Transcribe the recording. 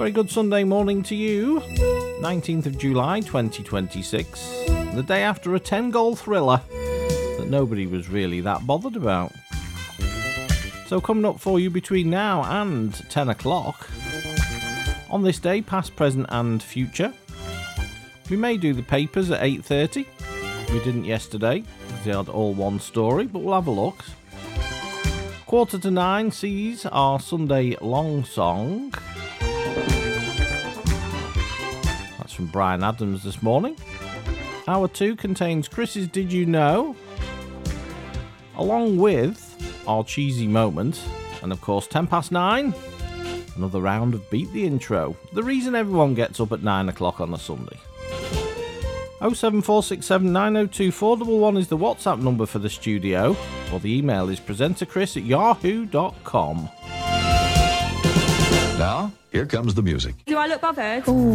Very good Sunday morning to you. 19th of July 2026. The day after a 10-goal thriller that nobody was really that bothered about. So coming up for you between now and 10 o'clock. On this day, past, present and future. We may do the papers at 8:30. We didn't yesterday, because they had all one story, but we'll have a look. 8:45 sees our Sunday long song. That's from Brian Adams this morning. Hour 2 contains Chris's Did You Know? Along with our cheesy moment. And of course, 9:10, another round of Beat the Intro. The reason everyone gets up at 9 o'clock on a Sunday. 07467 902 411 is the WhatsApp number for the studio, or the email is presenterchris@yahoo.com. Now, here comes the music. Do I look bothered? Ooh.